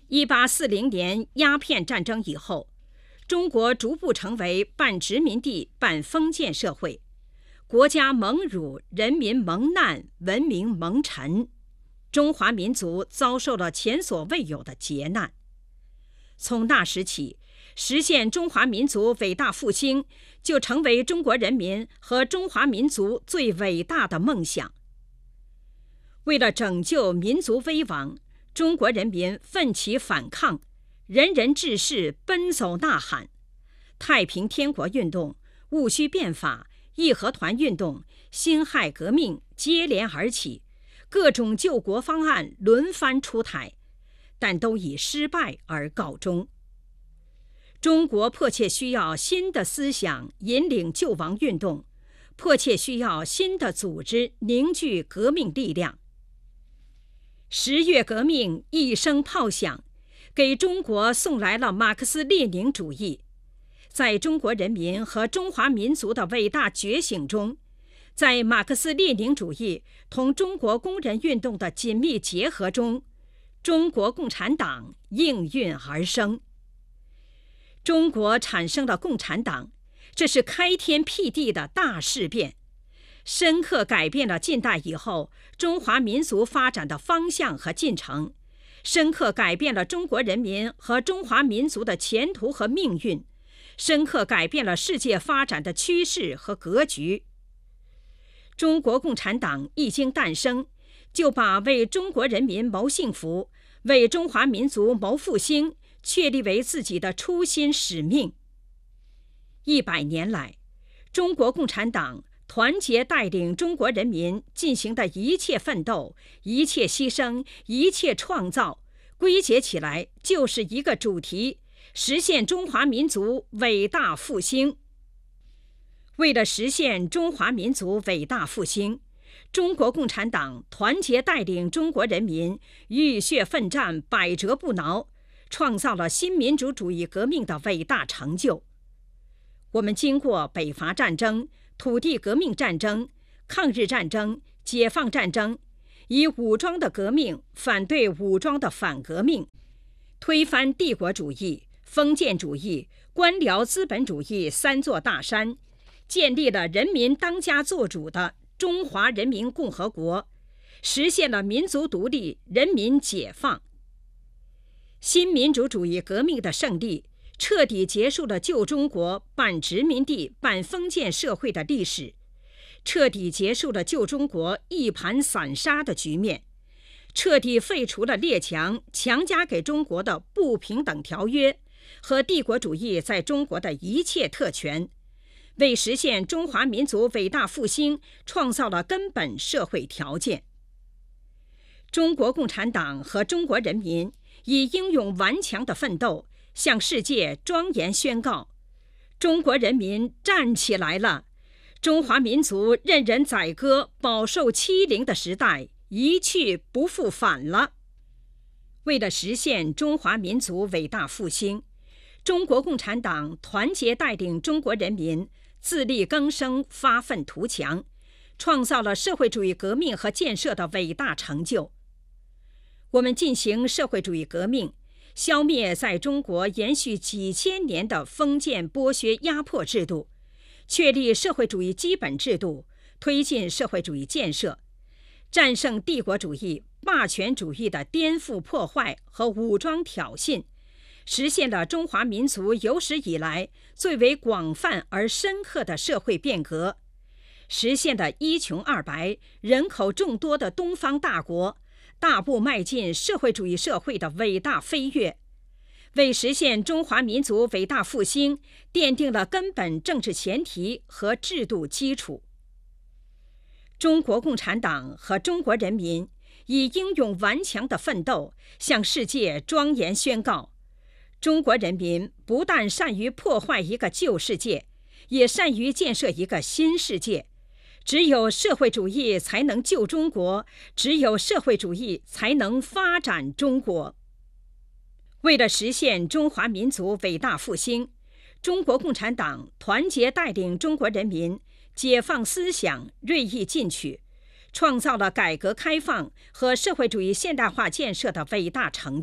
1840年鸦片战争以后，中国逐步成为半殖民地半封建社会，国家蒙辱，人民蒙难，文明蒙尘，中华民族遭受了前所未有的劫难。从那时起，实现中华民族伟大复兴就成为中国人民和中华民族最伟大的梦想。为了拯救民族危亡，中国人民奋起反抗，人人志士奔走呐喊，太平天国运动、戊戌变法、义和团运动、辛亥革命接连而起，各种救国方案轮番出台，但都以失败而告终。中国迫切需要新的思想引领救亡运动，迫切需要新的组织凝聚革命力量。10月革命一声炮响，给中国送来了马克思列宁主义。在中国人民和中华民族的伟大觉醒中，在马克思列宁主义同中国工人运动的紧密结合中，中国共产党应运而生。中国产生了共产党，这是开天辟地的大事变，深刻改变了近代以后中华民族发展的方向和进程，深刻改变了中国人民和中华民族的前途和命运，深刻改变了世界发展的趋势和格局。中国共产党一经诞生，就把为中国人民谋幸福、为中华民族谋复兴确立为自己的初心使命。100年来，中国共产党团结带领中国人民进行的一切奋斗、一切牺牲、一切创造，归结起来就是一个主题：实现中华民族伟大复兴。为了实现中华民族伟大复兴，中国共产党团结带领中国人民浴血奋战，百折不挠，创造了新民主主义革命的伟大成就。我们经过北伐战争、土地革命战争、抗日战争、解放战争，以武装的革命反对武装的反革命，推翻帝国主义、封建主义、官僚资本主义3座大山，建立了人民当家作主的中华人民共和国，实现了民族独立、人民解放。新民主主义革命的胜利，彻底结束了旧中国半殖民地半封建社会的历史，彻底结束了旧中国一盘散沙的局面，彻底废除了列强强加给中国的不平等条约和帝国主义在中国的一切特权，为实现中华民族伟大复兴创造了根本社会条件。中国共产党和中国人民以英勇顽强的奋斗，向世界庄严宣告：中国人民站起来了！中华民族任人宰割、饱受欺凌的时代一去不复返了。为了实现中华民族伟大复兴，中国共产党团结带领中国人民自力更生、发愤图强，创造了社会主义革命和建设的伟大成就。我们进行社会主义革命，消灭在中国延续几千年的封建剥削压迫制度，确立社会主义基本制度，推进社会主义建设，战胜帝国主义、霸权主义的颠覆破坏和武装挑衅，实现了中华民族有史以来最为广泛而深刻的社会变革，实现了一穷二白、人口众多的东方大国大步迈进社会主义社会的伟大飞跃，为实现中华民族伟大复兴奠定了根本政治前提和制度基础。中国共产党和中国人民以英勇顽强的奋斗，向世界庄严宣告：中国人民不但善于破坏一个旧世界，也善于建设一个新世界。只有社会主义才能救中国，只有社会主义才能发展中国。为了实现中华民族伟大复兴，中国共产党团结带领中国人民解放思想，锐意进取，创造了改革开放和社会主义现代化建设的伟大成就。